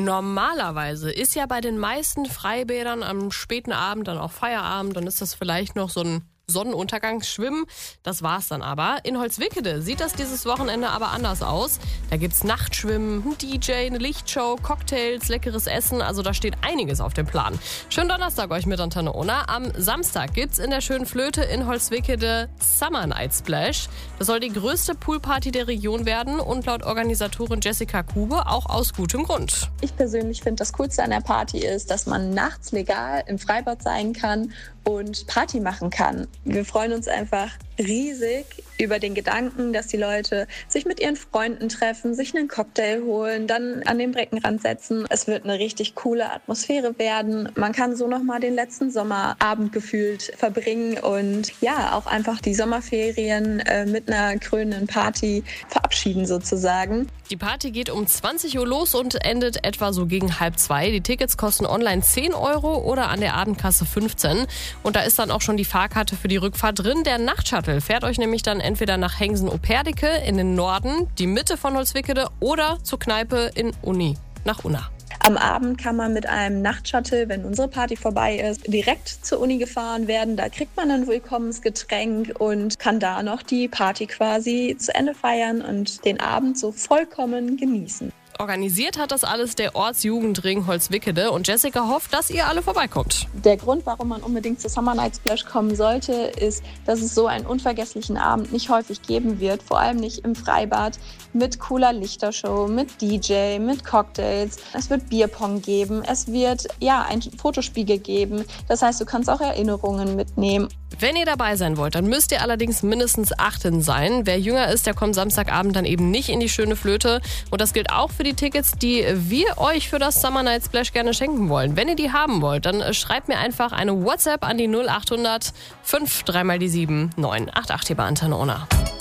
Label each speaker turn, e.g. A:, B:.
A: Normalerweise ist ja bei den meisten Freibädern am späten Abend dann auch Feierabend. Dann ist das vielleicht noch so ein Sonnenuntergangsschwimmen. Das war's dann aber. In Holzwickede sieht das dieses Wochenende aber anders aus. Da gibt's Nachtschwimmen, ein DJ, eine Lichtshow, Cocktails, leckeres Essen. Also da steht einiges auf dem Plan. Schönen Donnerstag euch mit Antenne Unna. Am Samstag gibt's in der schönen Flöte in Holzwickede Summer Night Splash. Das soll die größte Poolparty der Region werden und laut Organisatorin Jessica Kube auch aus gutem Grund.
B: Ich persönlich finde, das Coolste an der Party ist, dass man nachts legal im Freibad sein kann und Party machen kann. Wir freuen uns einfach riesig über den Gedanken, dass die Leute sich mit ihren Freunden treffen, sich einen Cocktail holen, dann an den Beckenrand setzen. Es wird eine richtig coole Atmosphäre werden. Man kann so nochmal den letzten Sommerabend gefühlt verbringen und ja, auch einfach die Sommerferien mit einer krönenden Party verabschieden sozusagen.
A: Die Party geht um 20 Uhr los und endet etwa so gegen 1:30. Die Tickets kosten online 10 Euro oder an der Abendkasse 15. Und da ist dann auch schon die Fahrkarte für die Rückfahrt drin. Der Nachtshuttle fährt euch nämlich dann entweder nach Hengsen-Operdicke in den Norden, die Mitte von Holzwickede oder zur Kneipe in Uni, nach Unna.
B: Am Abend kann man mit einem Nachtshuttle, wenn unsere Party vorbei ist, direkt zur Uni gefahren werden. Da kriegt man ein Willkommensgetränk und kann da noch die Party quasi zu Ende feiern und den Abend so vollkommen genießen.
A: Organisiert hat das alles der Ortsjugendring Holzwickede und Jessica hofft, dass ihr alle vorbeikommt.
B: Der Grund, warum man unbedingt zur Summer Night Splash kommen sollte, ist, dass es so einen unvergesslichen Abend nicht häufig geben wird, vor allem nicht im Freibad, mit cooler Lichtershow, mit DJ, mit Cocktails. Es wird Bierpong geben, es wird ein Fotospiegel geben. Das heißt, du kannst auch Erinnerungen mitnehmen.
A: Wenn ihr dabei sein wollt, dann müsst ihr allerdings mindestens 18 sein. Wer jünger ist, der kommt Samstagabend dann eben nicht in die schöne Flöte. Und das gilt auch für die Tickets, die wir euch für das Summer Night Splash gerne schenken wollen. Wenn ihr die haben wollt, dann schreibt mir einfach eine WhatsApp an die 0800 5 3 mal die 7 988 hier bei Antenne Unna.